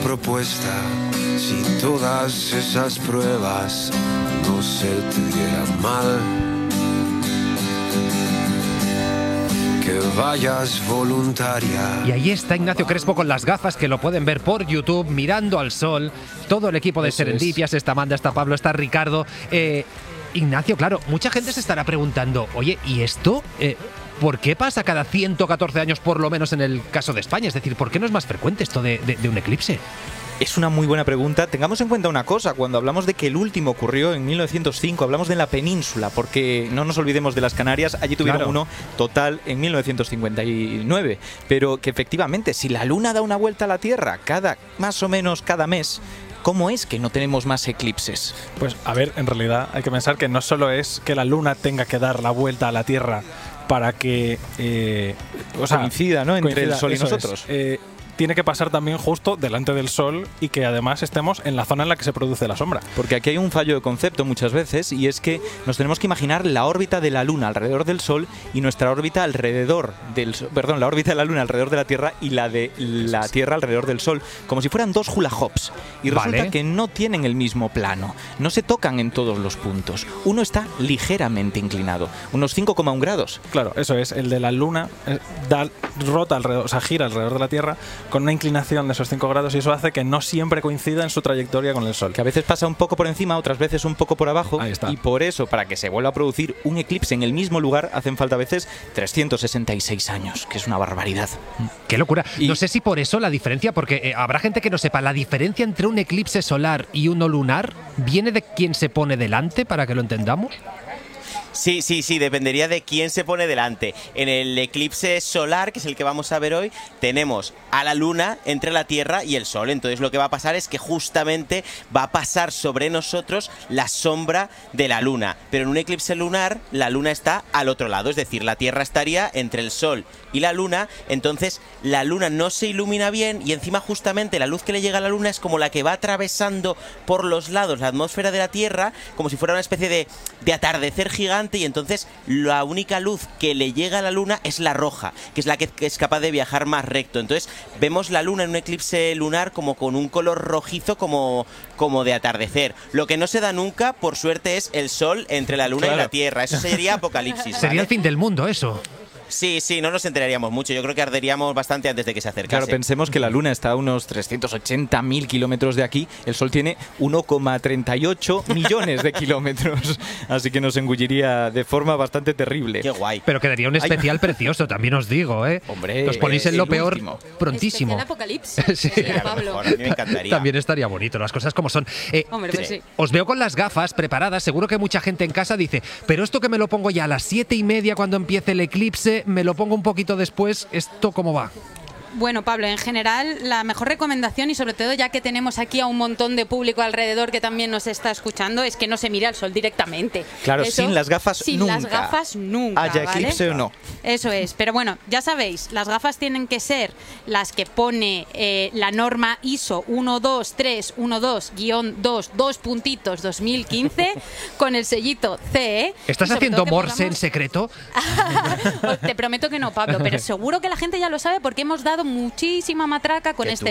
propuesta si todas esas pruebas no se te dieran mal? Que vayas voluntaria. Y ahí está Ignacio Crespo con las gafas, que lo pueden ver por YouTube, mirando al sol. Todo el equipo de Serendipias, está Amanda, está Pablo, está Ricardo. Ignacio, claro, mucha gente se estará preguntando, oye, ¿y esto? ¿Por qué pasa cada 114 años por lo menos en el caso de España? Es decir, ¿por qué no es más frecuente esto de un eclipse? Es una muy buena pregunta. Tengamos en cuenta una cosa, cuando hablamos de que el último ocurrió en 1905, hablamos de la península, porque no nos olvidemos de las Canarias, allí tuvieron uno total en 1959, pero que efectivamente, si la Luna da una vuelta a la Tierra más o menos cada mes, ¿cómo es que no tenemos más eclipses? Pues a ver, en realidad hay que pensar que no solo es que la Luna tenga que dar la vuelta a la Tierra para que coincida, ¿no? Entre el Sol y nosotros. Tiene que pasar también justo delante del Sol y que además estemos en la zona en la que se produce la sombra. Porque aquí hay un fallo de concepto muchas veces, y es que nos tenemos que imaginar la órbita de la Luna alrededor del Sol y nuestra órbita alrededor del Sol, perdón, la órbita de la Luna alrededor de la Tierra y la de la Tierra alrededor del Sol, como si fueran dos hula hoops. Y resulta que no tienen el mismo plano, no se tocan en todos los puntos. Uno está ligeramente inclinado, unos 5,1 grados. Claro, eso es, el de la Luna rota alrededor, o sea, gira alrededor de la Tierra con una inclinación de esos 5 grados, y eso hace que no siempre coincida en su trayectoria con el Sol. Que a veces pasa un poco por encima, otras veces un poco por abajo. Ahí está. Y por eso, para que se vuelva a producir un eclipse en el mismo lugar, hacen falta a veces 366 años, que es una barbaridad. ¡Qué locura! No sé si por eso la diferencia, porque habrá gente que no sepa, la diferencia entre un eclipse solar y uno lunar viene de quién se pone delante, para que lo entendamos. Sí, dependería de quién se pone delante. En el eclipse solar, que es el que vamos a ver hoy, tenemos a la Luna entre la Tierra y el Sol. Entonces lo que va a pasar es que justamente va a pasar sobre nosotros la sombra de la Luna. Pero en un eclipse lunar, la Luna está al otro lado, es decir, la Tierra estaría entre el Sol y la Luna. Entonces la Luna no se ilumina bien, y encima justamente la luz que le llega a la Luna es como la que va atravesando por los lados la atmósfera de la Tierra, como si fuera una especie de atardecer gigante. Y entonces la única luz que le llega a la Luna es la roja, que es la que es capaz de viajar más recto. Entonces vemos la Luna en un eclipse lunar como con un color rojizo, como de atardecer. Lo que no se da nunca, por suerte, es el Sol entre la Luna y la Tierra. Eso sería apocalipsis, ¿vale? Sería el fin del mundo, eso. Sí, no nos enteraríamos mucho. Yo creo que arderíamos bastante antes de que se acercase. Claro, pensemos que la Luna está a unos 380.000 kilómetros de aquí. El Sol tiene 1,38 millones de kilómetros. Así que nos engulliría de forma bastante terrible. Qué guay. Pero quedaría un especial precioso, también os digo, ¿eh? Hombre, os ponéis en lo peor último. Prontísimo. Especial apocalipsis. Sí, Pablo. A mí me encantaría. También estaría bonito, las cosas como son. Hombre, pues sí. Os veo con las gafas preparadas. Seguro que mucha gente en casa dice, pero esto que me lo pongo ya a las 7:30 cuando empiece el eclipse, me lo pongo un poquito después, ¿esto cómo va? Bueno, Pablo, en general la mejor recomendación, y sobre todo ya que tenemos aquí a un montón de público alrededor que también nos está escuchando, es que no se mire al sol directamente. Claro, Eso, sin las gafas sin nunca. Sin las gafas nunca, haya eclipse o no. Eso es, pero bueno, ya sabéis, las gafas tienen que ser las que pone la norma ISO 12312-2, 2015, con el sellito CE. ¿Estás haciendo Morse en secreto? Te prometo que no, Pablo, pero seguro que la gente ya lo sabe porque hemos dado muchísima matraca con este